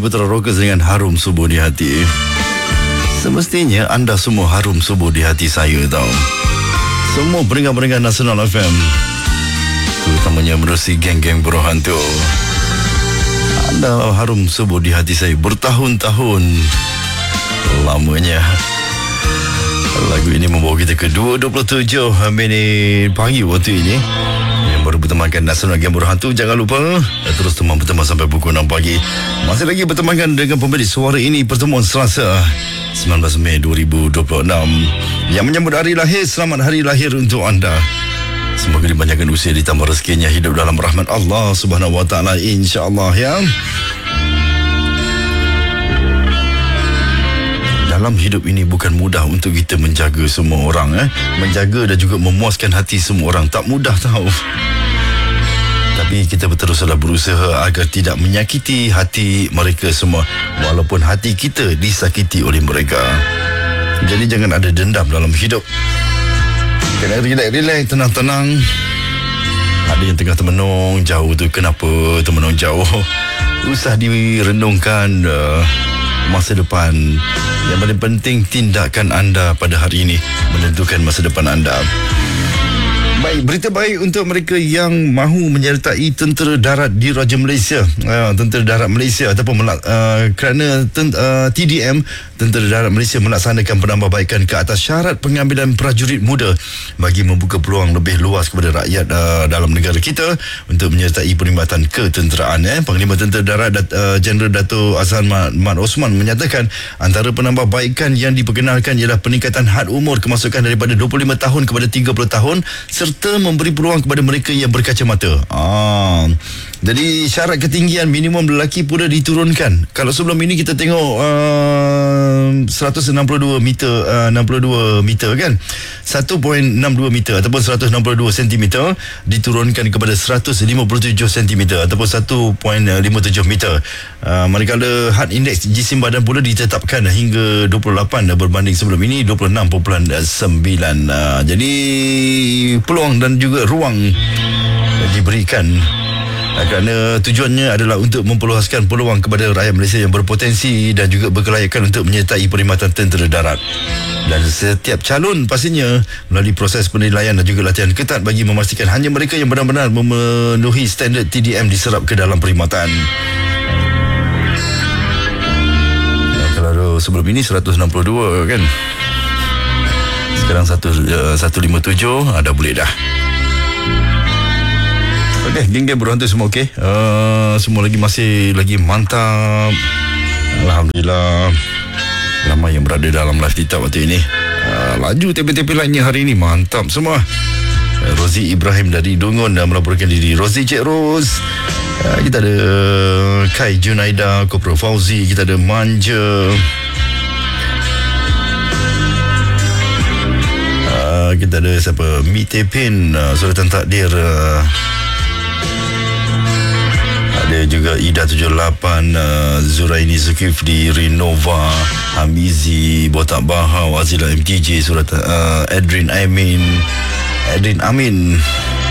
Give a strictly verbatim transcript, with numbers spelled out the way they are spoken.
Putra Rockers dengan Harum Subuh di Hati. Semestinya anda semua harum subuh di hati saya tau. Semua pendengar-pendengar Nasional F M, terutamanya menerusi geng-geng buruh hantu. Anda harum subuh di hati saya bertahun-tahun lamanya. Lagu ini membawa kita ke dua puluh tujuh minit pagi waktu ini, yang baru bertemankan Nasional Geng Buruh Hantu. Jangan lupa terus teman berteman sampai pukul enam pagi. Masih lagi bertemankan dengan pembeli suara ini, pertemuan Selasa sembilan belas Mei dua ribu dua puluh enam yang menyambut hari lahir. Selamat hari lahir untuk anda. Semoga dipanjangkan usia, ditambah rezekinya, hidup dalam rahmat Allah Subhanahu Wa Taala, insya-Allah ya. Dalam hidup ini bukan mudah untuk kita menjaga semua orang, eh? Menjaga dan juga memuaskan hati semua orang tak mudah tahu. Tapi kita teruslah berusaha agar tidak menyakiti hati mereka semua, walaupun hati kita disakiti oleh mereka. Jadi jangan ada dendam dalam hidup. Kena relax-relax, tenang-tenang. Ada yang tengah termenung jauh tu, kenapa termenung jauh? Usah direnungkan uh, masa depan. Yang paling penting, tindakan anda pada hari ini menentukan masa depan anda. Baik, berita baik untuk mereka yang mahu menyertai tentera darat di Raja Malaysia. Uh, tentera darat Malaysia ataupun melak, uh, kerana tent, uh, T D M, Tentera Darat Malaysia melaksanakan penambahbaikan ke atas syarat pengambilan prajurit muda bagi membuka peluang lebih luas kepada rakyat uh, dalam negara kita untuk menyertai perkhidmatan ketenteraan. Eh. Panglima Tentera Darat uh, Jeneral Dato' Azhan Mat, Mat Osman menyatakan antara penambahbaikan yang diperkenalkan ialah peningkatan had umur kemasukan daripada dua puluh lima tahun kepada tiga puluh tahun serta memberi peluang kepada mereka yang berkacamata. Ah, jadi syarat ketinggian minimum lelaki pula diturunkan. Kalau sebelum ini kita tengok uh, seratus enam puluh dua meter, uh, enam puluh dua meter kan, satu perpuluhan enam dua meter ataupun seratus enam puluh dua sentimeter diturunkan kepada seratus lima puluh tujuh sentimeter ataupun satu perpuluhan lima tujuh meter. Uh, manakala had indeks jisim badan pula ditetapkan hingga dua puluh lapan berbanding sebelum ini dua puluh enam perpuluhan sembilan. Uh, jadi peluang dan juga ruang diberikan kerana tujuannya adalah untuk memperluaskan peluang kepada rakyat Malaysia yang berpotensi dan juga berkelayakan untuk menyertai perkhidmatan tentera darat. Dan setiap calon pastinya melalui proses penilaian dan juga latihan ketat bagi memastikan hanya mereka yang benar-benar memenuhi standard T D M diserap ke dalam perkhidmatan. Nah, kalau sebelum ini seratus enam puluh dua kan, sekarang seratus lima puluh tujuh ada boleh dah. Okey, geng-geng buruh hantu semua okey. Uh, semua lagi masih lagi mantap. Alhamdulillah. Ramai yang berada dalam live TikTok waktu ini. Uh, laju tepi-tepi lainnya hari ini mantap semua. Uh, Rozi Ibrahim dari Dungun dah melaporkan diri. Rozi Cik Ros. Uh, kita ada Kai Junaida, Kopro Fauzi, kita ada Manja. Uh, kita ada siapa? Mi Tepin, uh, Sultan Takdir. Uh, Ada juga Ida tujuh lapan, uh, Zuraini Zulkifli, Renova, Hamizi, Botak Bahau, Azila M T J, Surat uh, Edrin Amin, Edrin Amin.